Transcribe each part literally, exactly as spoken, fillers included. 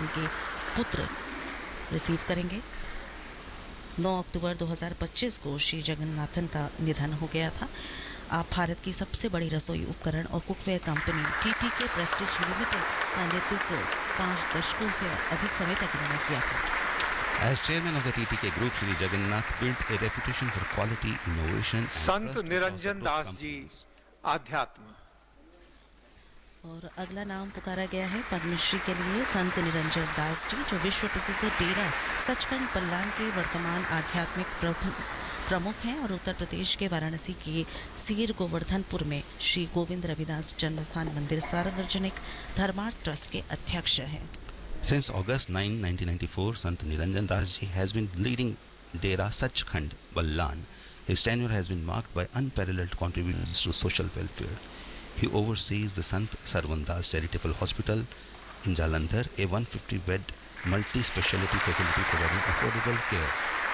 उनके पुत्र रिसीव करेंगे। नौ अक्टूबर दो हज़ार पच्चीस को श्री जगन्नाथन का निधन हो गया था। आप भारत की सबसे बड़ी रसोई उपकरण और cookware company TTK Prestige limited का नेतृत्व पाँच दशकों से अधिक समय तक इन्होंने किया था। As chairman of the T T K Group, Shri Jagannath built a reputation for quality, innovation, and Sant trust Niranjan across Das group ji companies. आध्यात्म। और अगला नाम पुकारा गया है पद्मश्री के लिए संत निरंजन दास जी, जो विश्व प्रसिद्ध डेरा सचखंड बल्लान के वर्तमान आध्यात्मिक प्रमुख हैं और उत्तर प्रदेश के वाराणसी के सीर गोवर्धनपुर में श्री गोविंद रविदास जन्मस्थान मंदिर सार्वजनिक धर्मार्थ ट्रस्ट के अध्यक्ष हैं। Since August ninth, nineteen ninety-four, Sant Niranjan Das Ji has been leading Dera Sachkhand Ballan. His tenure has been marked by unparalleled contributions to social welfare. He oversees the Sant Sarwan Das Charitable Hospital in Jalandhar, a one hundred fifty bed multi-speciality facility providing affordable care.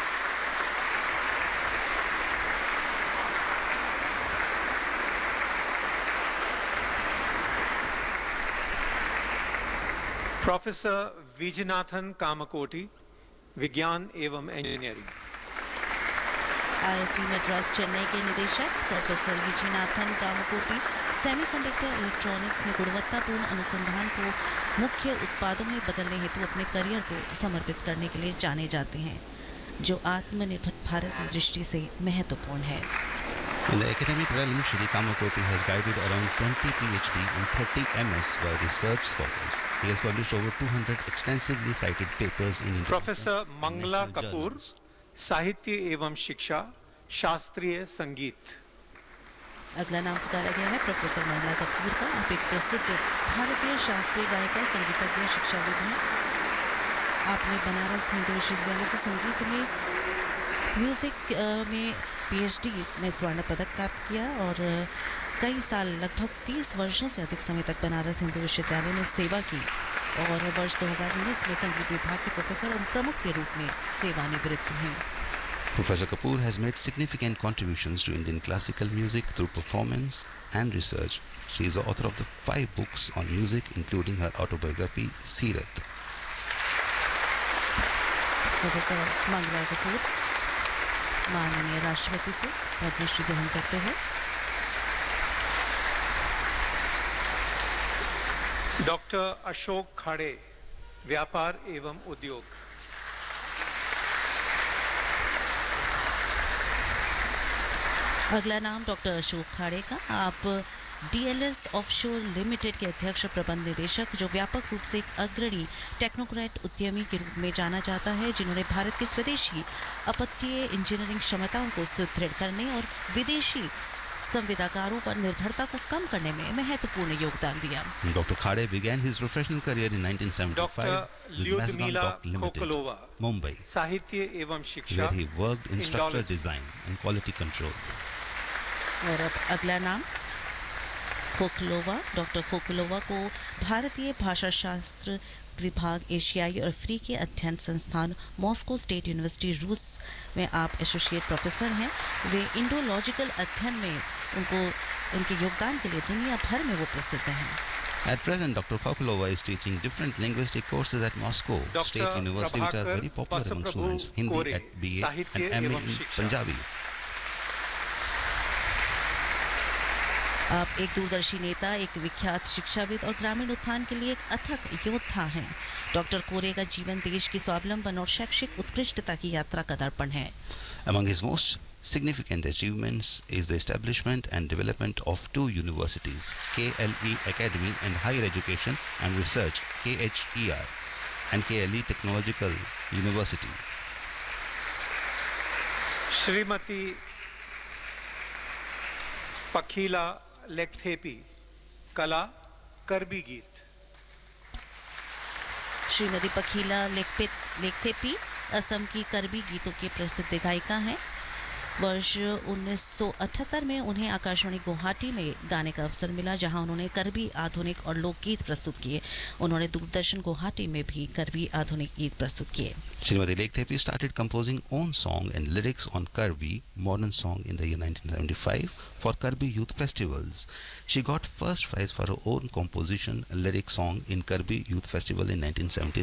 Professor विजयनाथन Kamakoti, विज्ञान एवं engineering. IIT Madras Chennai के निदेशक professor विजयनाथन Kamakoti semiconductor electronics में गुणवत्तापूर्ण अनुसंधान को मुख्य उत्पादों में बदलने हेतु अपने करियर को समर्पित करने के लिए जाने जाते हैं, जो आत्मनिर्भर भारत की दृष्टि से महत्वपूर्ण है। In the academic realm, Shri Kamakoti has guided around twenty PhD and thirty M S by research scholars. He has published over two hundred extensively cited papers in international professor Mangla national Kapoor, journals. साहित्य एवं शिक्षा, शास्त्रीय संगीत। अगला नाम पुकारा गया है प्रोफेसर मंगला कपूर का। आप एक प्रसिद्ध भारतीय शास्त्रीय गायिका, संगीतज्ञ, शिक्षाविद हैं। आपने बनारस हिंदू विश्वविद्यालय से संगीत में म्यूजिक में पीएचडी में स्वर्ण पदक प्राप्त किया और कई साल, लगभग तीस वर्षों से अधिक समय तक बनारस हिंदू विश्वविद्यालय में सेवा की और वर्ष दो हज़ार उन्नीस में संगीत विभाग के प्रोफेसर और प्रमुख के रूप में सेवानिवृत्त हैं। Professor Kapoor has made significant contributions to Indian classical music through performance and research. She is the author of the five books on music, including her autobiography, Seerat. Professor Mangla Kapoor माननीय राष्ट्रपति से पद्मश्री ग्रहण करते हैं। डॉक्टर अशोक खाड़े, व्यापार एवं उद्योग। अगला नाम डॉक्टर अशोक खाड़े का। आप डीएलएस ऑफशोर लिमिटेड के अध्यक्ष प्रबंध निदेशक, जो व्यापक रूप से एक अग्रणी टेक्नोक्रेट उद्यमी के रूप में जाना जाता है, जिन्होंने भारत की स्वदेशी अपतटीय इंजीनियरिंग क्षमताओं को सुदृढ़ करने और विदेशी संविदाकारों पर निर्भरता को कम करने में महत्वपूर्ण योगदान दिया। Doctor Khade began his professional career in nineteen seventy-five doctor with Lyudmila Mazgan Dock Limited, खोकलोवा, Mumbai, साहित्य एवं शिक्षा, where he worked in structural Indology। design and quality control. और अब अगला नाम खोखलोवा। डॉक्टर खोखलोवा को भारतीय भाषा शास्त्र विभाग, एशियाई और अफ्रीकी अध्ययन संस्थान, मॉस्को स्टेट यूनिवर्सिटी रूस में आप एसोसिएट प्रोफेसर हैं। वे इंडोलॉजिकल अध्ययन में उनको उनके योगदान के लिए दुनिया भर में वो प्रसिद्ध हैं। At present, Doctor Kokulova is teaching different linguistic courses at Moscow State University, which are very popular among students. Hindi at B A and M A in Punjabi. आप एक दूरदर्शी नेता, एक विख्यात शिक्षाविद और ग्रामीण उत्थान के लिए एक अथक योद्धा हैं। डॉक्टर कोरे का जीवन देश की स्वावलंबन और शैक्षिक उत्कृष्टता की यात्रा का दर्पण है। Among his most significant achievements is the establishment and development of two universities, K L E Academy and Higher Education and Research, K H E R, and K L E Technological University. Shrimati पखीला लेक्थेपी, कला, करबी गीत। श्रीमती पखीला लेक्थेपी असम की करबी गीतों की प्रसिद्ध गायिका हैं। वर्ष उन्नीस सौ अठहत्तर में उन्हें आकाशवाणी गुवाहाटी में गाने का अवसर मिला, जहां उन्होंने करबी आधुनिक और लोकगीत प्रस्तुत किए। उन्होंने दूरदर्शन गुवाहाटी में भी करबी आधुनिक गीत प्रस्तुत किए। Srimati Lekhthepi started composing own song and lyrics on Karbi modern song in the year nineteen seventy-five for Karbi Youth Festivals. She got first prize for her own composition lyric song in Karbi Youth Festival in nineteen seventy-six.